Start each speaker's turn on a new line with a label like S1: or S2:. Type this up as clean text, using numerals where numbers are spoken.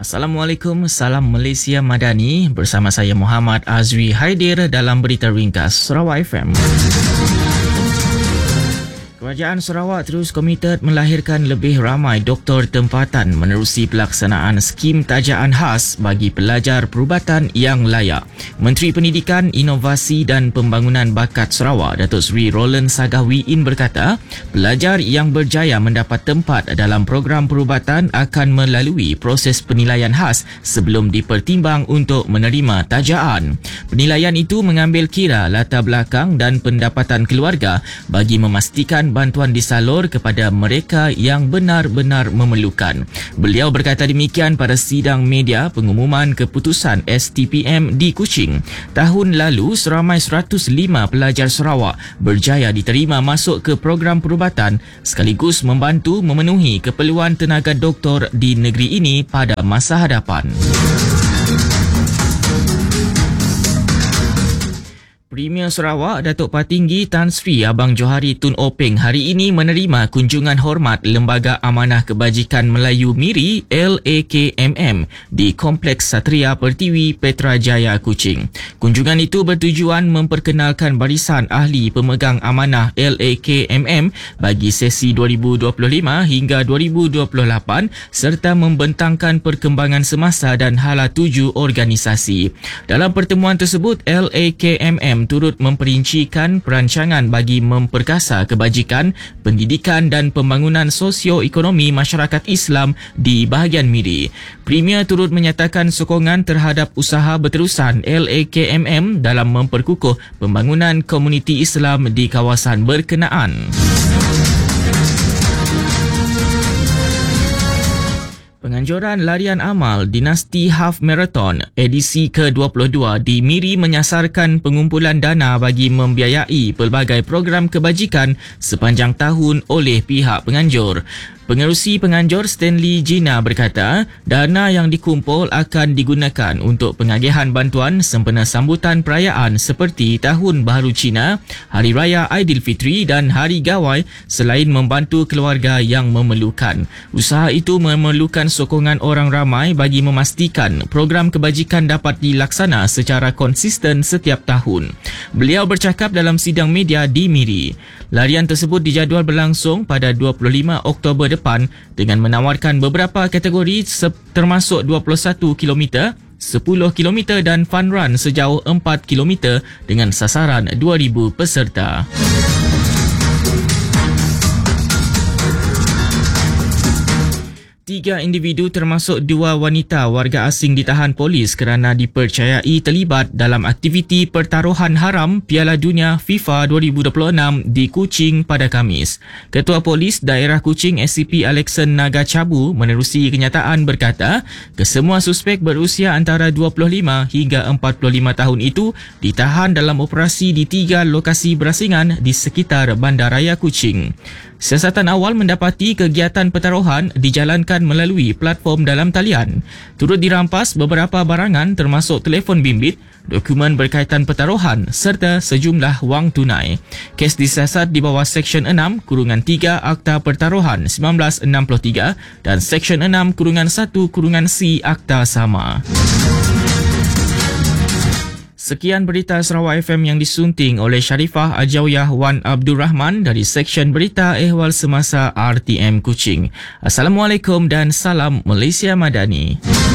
S1: Assalamualaikum, salam Malaysia Madani. Bersama saya Muhammad Azwi Haidir dalam Berita Ringkas Sarawak FM. Kerajaan Sarawak terus komited melahirkan lebih ramai doktor tempatan menerusi pelaksanaan skim tajaan khas bagi pelajar perubatan yang layak. Menteri Pendidikan, Inovasi dan Pembangunan Bakat Sarawak, Datuk Seri Roland Sagahwiin berkata, pelajar yang berjaya mendapat tempat dalam program perubatan akan melalui proses penilaian khas sebelum dipertimbang untuk menerima tajaan. Penilaian itu mengambil kira latar belakang dan pendapatan keluarga bagi memastikan bantuan disalur kepada mereka yang benar-benar memerlukan. Beliau berkata demikian pada sidang media pengumuman keputusan STPM di Kuching. Tahun lalu, seramai 105 pelajar Sarawak berjaya diterima masuk ke program perubatan sekaligus membantu memenuhi keperluan tenaga doktor di negeri ini pada masa hadapan. Premier Sarawak Datuk Patinggi Tan Sri Abang Johari Tun Openg hari ini menerima kunjungan hormat Lembaga Amanah Kebajikan Melayu Miri LAKMM di Kompleks Satria Pertiwi Petrajaya Kuching. Kunjungan itu bertujuan memperkenalkan barisan ahli pemegang amanah LAKMM bagi sesi 2025 hingga 2028 serta membentangkan perkembangan semasa dan hala tuju organisasi. Dalam pertemuan tersebut, LAKMM turut memperincikan perancangan bagi memperkasa kebajikan, pendidikan dan pembangunan sosioekonomi masyarakat Islam di bahagian Miri. Premier turut menyatakan sokongan terhadap usaha berterusan LAKMM dalam memperkukuh pembangunan komuniti Islam di kawasan berkenaan. Penganjuran larian amal Dinasti Half Marathon edisi ke-22 di Miri menyasarkan pengumpulan dana bagi membiayai pelbagai program kebajikan sepanjang tahun oleh pihak penganjur. Pengerusi penganjur Stanley Gina berkata, dana yang dikumpul akan digunakan untuk pengagihan bantuan sempena sambutan perayaan seperti Tahun Baharu Cina, Hari Raya Aidilfitri dan Hari Gawai selain membantu keluarga yang memerlukan. Usaha itu memerlukan sokongan orang ramai bagi memastikan program kebajikan dapat dilaksana secara konsisten setiap tahun. Beliau bercakap dalam sidang media di Miri. Larian tersebut dijadual berlangsung pada 25 Oktober depan dengan menawarkan beberapa kategori termasuk 21 km, 10 km dan fun run sejauh 4 km dengan sasaran 2,000 peserta. Tiga individu termasuk dua wanita warga asing ditahan polis kerana dipercayai terlibat dalam aktiviti pertaruhan haram Piala Dunia FIFA 2026 di Kuching pada Khamis. Ketua Polis Daerah Kuching SCP Alexan Nagacabu menerusi kenyataan berkata, kesemua suspek berusia antara 25 hingga 45 tahun itu ditahan dalam operasi di tiga lokasi berasingan di sekitar Bandaraya Kuching. Siasatan awal mendapati kegiatan pertaruhan dijalankan melalui platform dalam talian. Turut dirampas beberapa barangan termasuk telefon bimbit, dokumen berkaitan pertaruhan serta sejumlah wang tunai. Kes disiasat di bawah Seksyen 6-3 Akta Pertaruhan 1963 dan Seksyen 6-1-C Akta Sama. Sekian berita Sarawak FM yang disunting oleh Sharifah Ajawiyah Wan Abdul Rahman dari Seksyen Berita Ehwal Semasa RTM Kuching. Assalamualaikum dan salam Malaysia Madani.